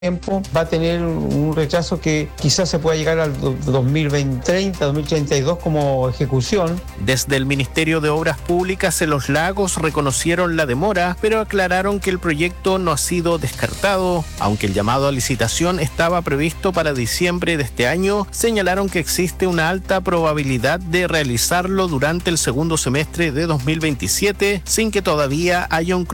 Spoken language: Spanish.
tiempo va a tener un retraso que quizás se pueda llegar al 2030, 2032 como ejecución. Desde el Ministerio de Obras Públicas en Los Lagos reconocieron la demora, pero aclararon que el proyecto no ha sido descartado. Aunque el llamado a licitación estaba previsto para diciembre de este año, señalaron que existe una alta probabilidad de realizarlo durante el segundo semestre de 2027, sin que todavía haya un